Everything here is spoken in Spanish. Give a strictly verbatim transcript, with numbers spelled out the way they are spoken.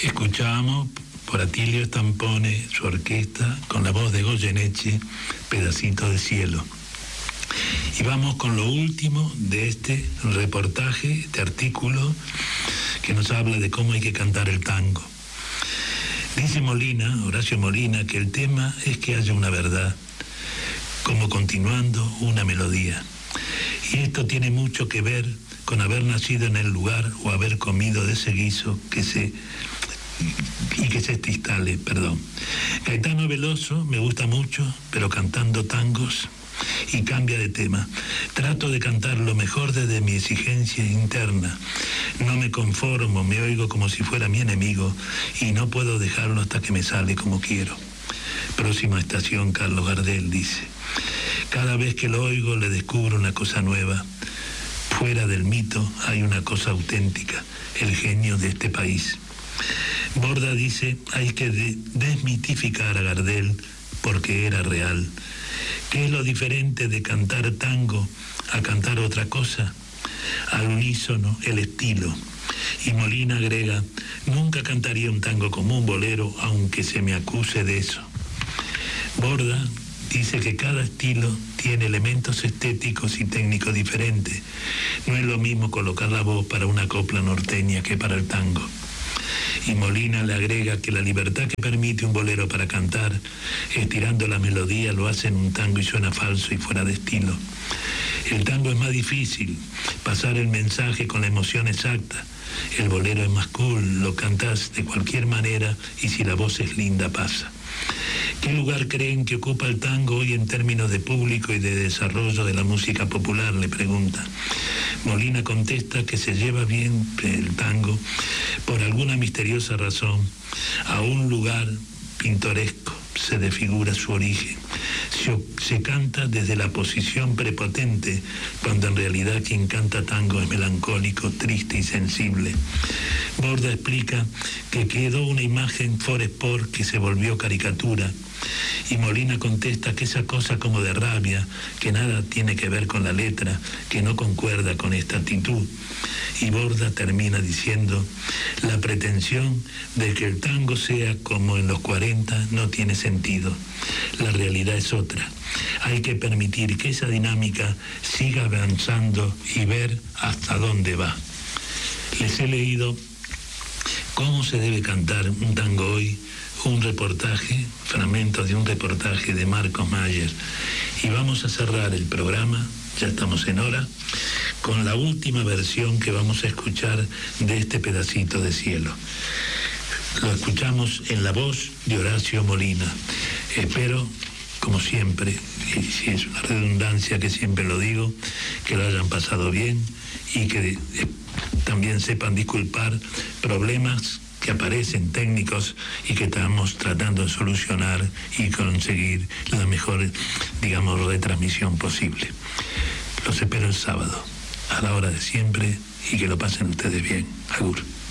Escuchamos por Atilio Stampone, su orquesta, con la voz de Goyeneche, Pedacito de Cielo. Y vamos con lo último de este reportaje, este artículo que nos habla de cómo hay que cantar el tango. Dice Molina, Horacio Molina, que el tema es que haya una verdad, como continuando una melodía. Y esto tiene mucho que ver con haber nacido en el lugar o haber comido de ese guiso que se... y que se instale, perdón. Caetano Veloso me gusta mucho, pero cantando tangos y cambia de tema. Trato de cantar lo mejor desde mi exigencia interna. No me conformo, me oigo como si fuera mi enemigo y no puedo dejarlo hasta que me sale como quiero. Próxima estación, Carlos Gardel dice: cada vez que lo oigo le descubro una cosa nueva. Fuera del mito hay una cosa auténtica, el genio de este país. Borda dice: hay que de- desmitificar a Gardel porque era real. ¿Qué es lo diferente de cantar tango a cantar otra cosa? Al unísono, el estilo. Y Molina agrega: nunca cantaría un tango como un bolero, aunque se me acuse de eso. Borda dice que cada estilo tiene elementos estéticos y técnicos diferentes. No es lo mismo colocar la voz para una copla norteña que para el tango. Y Molina le agrega que la libertad que permite un bolero para cantar, estirando la melodía, lo hace en un tango y suena falso y fuera de estilo. El tango es más difícil, pasar el mensaje con la emoción exacta. El bolero es más cool, lo cantás de cualquier manera y si la voz es linda pasa. ¿Qué lugar creen que ocupa el tango hoy en términos de público y de desarrollo de la música popular?, le pregunta. Molina contesta que se lleva bien el tango, por alguna misteriosa razón, a un lugar pintoresco, se desfigura su origen. Se, se canta desde la posición prepotente, cuando en realidad quien canta tango es melancólico, triste y sensible. Borda explica que quedó una imagen foresport que se volvió caricatura, y Molina contesta que esa cosa como de rabia, que nada tiene que ver con la letra, que no concuerda con esta actitud. Y Borda termina diciendo: la pretensión de que el tango sea como en los cuarenta no tiene sentido. La realidad es otra. Hay que permitir que esa dinámica siga avanzando y ver hasta dónde va. Les he leído cómo se debe cantar un tango hoy, un reportaje, fragmentos de un reportaje de Marcos Mayer. Y vamos a cerrar el programa, ya estamos en hora, con la última versión que vamos a escuchar de este pedacito de cielo. Lo escuchamos en la voz de Horacio Molina. Espero, como siempre, y si es una redundancia que siempre lo digo, que lo hayan pasado bien y que eh, también sepan disculpar problemas que aparecen técnicos y que estamos tratando de solucionar y conseguir la mejor, digamos, retransmisión posible. Los espero el sábado, a la hora de siempre, y que lo pasen ustedes bien. Agur.